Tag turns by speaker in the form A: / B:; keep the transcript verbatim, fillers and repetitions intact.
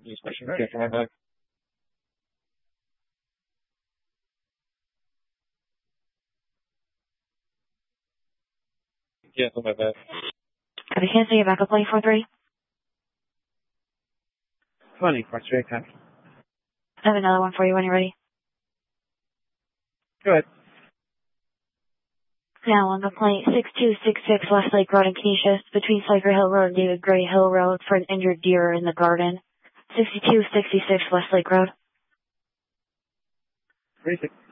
A: Use question. Okay, can I back? Yeah, on my back.
B: Copy, cancel your backup plane four three.
A: Funny, cross straight time.
B: I have another one for you when you're ready.
A: Go ahead.
B: Now on the plane six two six six West Lake Road in Kenosha, between Cypher Hill Road and David Gray Hill Road for an injured deer in the garden. sixty-two sixty-six West Lake Road.
A: Basic.